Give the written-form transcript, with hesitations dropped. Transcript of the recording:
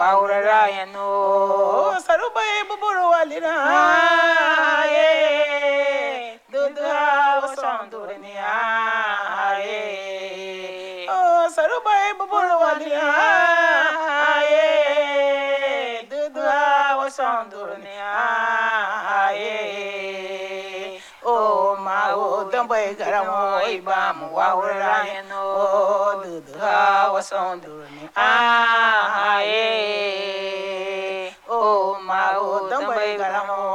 Paurayano Sarubay Buburualina Duda Wasandurnia Sarubay Buburualina Duda Wasandurnia Oh Mao Dambay Garamo Ibam Waurayano Duda Wasandurnia